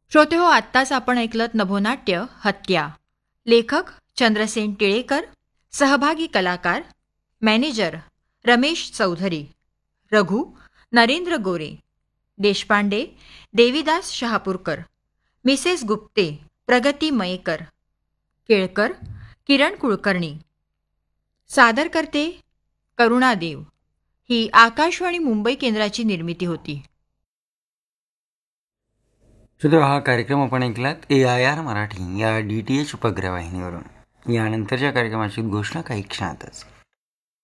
श्रोते हो, आत्ताच आपण ऐकलत नभोनाट्य हत्या. लेखक चंद्रसेन टिळेकर, सहभागी कलाकार मॅनेजर रमेश चौधरी, रघु नरेंद्र गोरे, देशपांडे देवीदास शहापूरकर, मिसेस गुप्ते प्रगती मयेकर, केळकर किरण कुलकर्णी. सादर करते करुणा देव. ही आकाशवाणी मुंबई केंद्राची निर्मिती होती. श्रोते, हा कार्यक्रम आपण ऐकलात AIR मराठी या DTH उपग्रह वाहिनीवरून. यानंतरच्या कार्यक्रमाची घोषणा काही क्षणातच.